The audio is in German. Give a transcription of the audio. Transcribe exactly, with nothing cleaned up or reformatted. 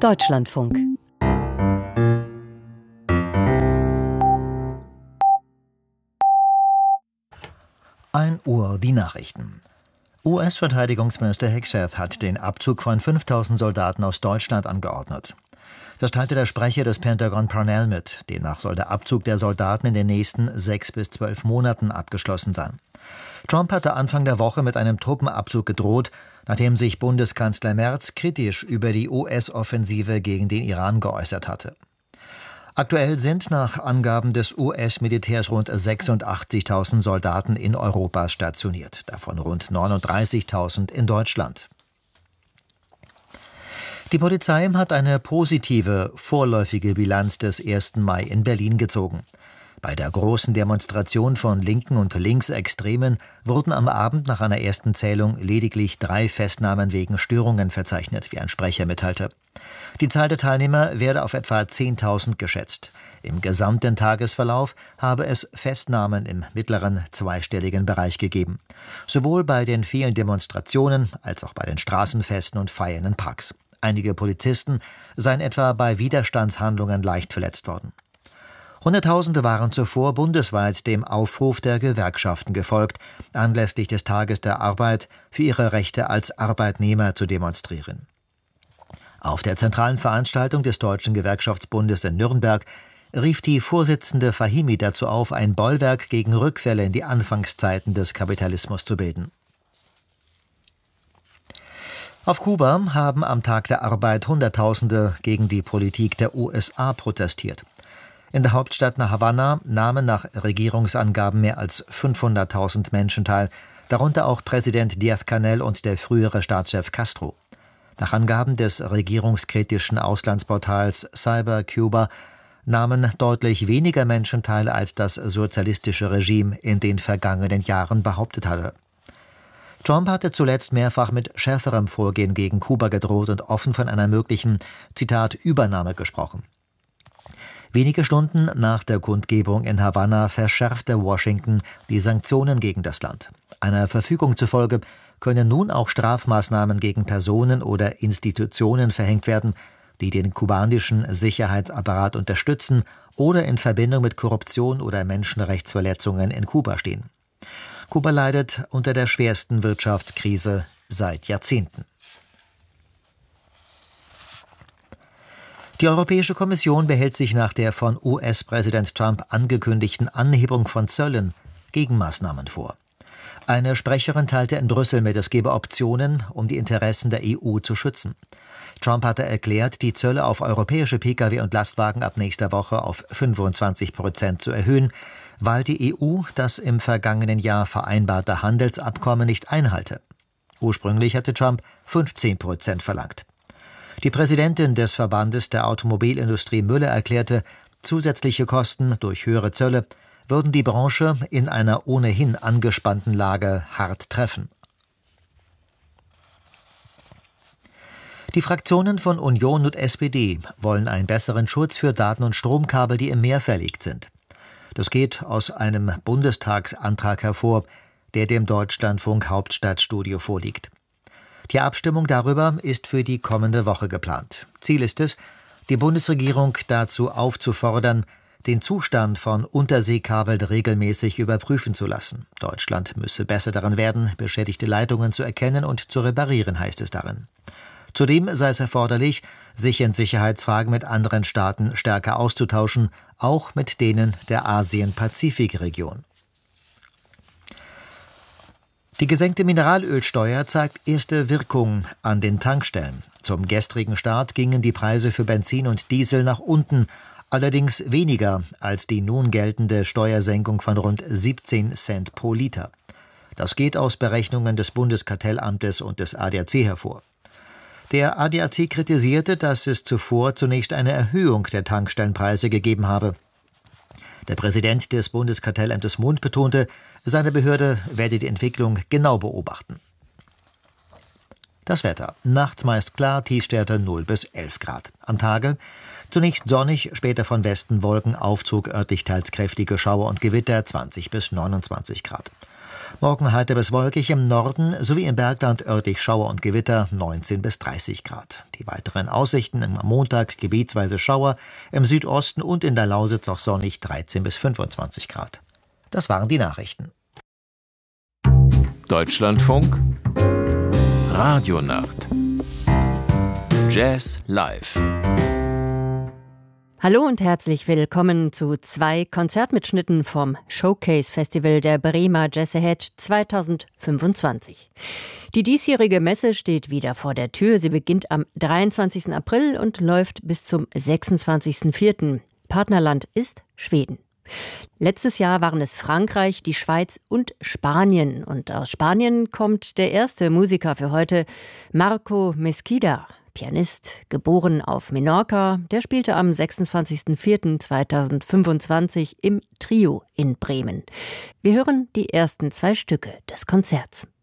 Deutschlandfunk. ein Uhr die Nachrichten. U S-Verteidigungsminister Hegseth hat den Abzug von fünftausend Soldaten aus Deutschland angeordnet. Das teilte der Sprecher des Pentagon Parnell mit. Demnach soll der Abzug der Soldaten in den nächsten sechs bis zwölf Monaten abgeschlossen sein. Trump hatte Anfang der Woche mit einem Truppenabzug gedroht, nachdem sich Bundeskanzler Merz kritisch über die U S-Offensive gegen den Iran geäußert hatte. Aktuell sind nach Angaben des U S-Militärs rund sechsundachtzigtausend Soldaten in Europa stationiert, davon rund neununddreißigtausend in Deutschland. Die Polizei hat eine positive, vorläufige Bilanz des ersten Mai in Berlin gezogen. Bei der großen Demonstration von Linken und Linksextremen wurden am Abend nach einer ersten Zählung lediglich drei Festnahmen wegen Störungen verzeichnet, wie ein Sprecher mitteilte. Die Zahl der Teilnehmer werde auf etwa zehntausend geschätzt. Im gesamten Tagesverlauf habe es Festnahmen im mittleren zweistelligen Bereich gegeben. Sowohl bei den vielen Demonstrationen als auch bei den Straßenfesten und Feiern in Parks. Einige Polizisten seien etwa bei Widerstandshandlungen leicht verletzt worden. Hunderttausende waren zuvor bundesweit dem Aufruf der Gewerkschaften gefolgt, anlässlich des Tages der Arbeit für ihre Rechte als Arbeitnehmer zu demonstrieren. Auf der zentralen Veranstaltung des Deutschen Gewerkschaftsbundes in Nürnberg rief die Vorsitzende Fahimi dazu auf, ein Bollwerk gegen Rückfälle in die Anfangszeiten des Kapitalismus zu bilden. Auf Kuba haben am Tag der Arbeit Hunderttausende gegen die Politik der U S A protestiert. In der Hauptstadt Havanna nahmen nach Regierungsangaben mehr als fünfhunderttausend Menschen teil, darunter auch Präsident Díaz-Canel und der frühere Staatschef Castro. Nach Angaben des regierungskritischen Auslandsportals Cyber Cuba nahmen deutlich weniger Menschen teil, als das sozialistische Regime in den vergangenen Jahren behauptet hatte. Trump hatte zuletzt mehrfach mit schärferem Vorgehen gegen Kuba gedroht und offen von einer möglichen, Zitat, Übernahme gesprochen. Wenige Stunden nach der Kundgebung in Havanna verschärfte Washington die Sanktionen gegen das Land. Einer Verfügung zufolge können nun auch Strafmaßnahmen gegen Personen oder Institutionen verhängt werden, die den kubanischen Sicherheitsapparat unterstützen oder in Verbindung mit Korruption oder Menschenrechtsverletzungen in Kuba stehen. Kuba leidet unter der schwersten Wirtschaftskrise seit Jahrzehnten. Die Europäische Kommission behält sich nach der von U S-Präsident Trump angekündigten Anhebung von Zöllen Gegenmaßnahmen vor. Eine Sprecherin teilte in Brüssel mit, es gebe Optionen, um die Interessen der E U zu schützen. Trump hatte erklärt, die Zölle auf europäische Pkw und Lastwagen ab nächster Woche auf fünfundzwanzig Prozent zu erhöhen, weil die E U das im vergangenen Jahr vereinbarte Handelsabkommen nicht einhalte. Ursprünglich hatte Trump fünfzehn Prozent verlangt. Die Präsidentin des Verbandes der Automobilindustrie Müller erklärte, zusätzliche Kosten durch höhere Zölle würden die Branche in einer ohnehin angespannten Lage hart treffen. Die Fraktionen von Union und S P D wollen einen besseren Schutz für Daten- und Stromkabel, die im Meer verlegt sind. Das geht aus einem Bundestagsantrag hervor, der dem Deutschlandfunk Hauptstadtstudio vorliegt. Die Abstimmung darüber ist für die kommende Woche geplant. Ziel ist es, die Bundesregierung dazu aufzufordern, den Zustand von Unterseekabeln regelmäßig überprüfen zu lassen. Deutschland müsse besser daran werden, beschädigte Leitungen zu erkennen und zu reparieren, heißt es darin. Zudem sei es erforderlich, sich in Sicherheitsfragen mit anderen Staaten stärker auszutauschen, auch mit denen der Asien-Pazifik-Region. Die gesenkte Mineralölsteuer zeigt erste Wirkung an den Tankstellen. Zum gestrigen Start gingen die Preise für Benzin und Diesel nach unten, allerdings weniger als die nun geltende Steuersenkung von rund siebzehn Cent pro Liter. Das geht aus Berechnungen des Bundeskartellamtes und des A D A C hervor. Der A D A C kritisierte, dass es zuvor zunächst eine Erhöhung der Tankstellenpreise gegeben habe. Der Präsident des Bundeskartellamtes Mund betonte, seine Behörde werde die Entwicklung genau beobachten. Das Wetter. Nachts meist klar, Tiefstwerte null bis elf Grad. Am Tage zunächst sonnig, später von Westen Wolkenaufzug, örtlich teils kräftige Schauer und Gewitter, zwanzig bis neunundzwanzig Grad. Morgen heiter bis wolkig, im Norden sowie im Bergland örtlich Schauer und Gewitter, neunzehn bis dreißig Grad. Die weiteren Aussichten: am Montag gebietsweise Schauer, im Südosten und in der Lausitz auch sonnig, dreizehn bis fünfundzwanzig Grad. Das waren die Nachrichten. Deutschlandfunk Radionacht Jazz live. Hallo und herzlich willkommen zu zwei Konzertmitschnitten vom Showcase Festival der Bremer Jazz Ahead zweitausendfünfundzwanzig. Die diesjährige Messe steht wieder vor der Tür. Sie beginnt am dreiundzwanzigsten April und läuft bis zum sechsundzwanzigsten vierten Partnerland ist Schweden. Letztes Jahr waren es Frankreich, die Schweiz und Spanien. Und aus Spanien kommt der erste Musiker für heute, Marco Mesquida. Pianist, geboren auf Menorca, der spielte am sechsundzwanzigsten vierten zweitausendfünfundzwanzig im Trio in Bremen. Wir hören die ersten zwei Stücke des Konzerts.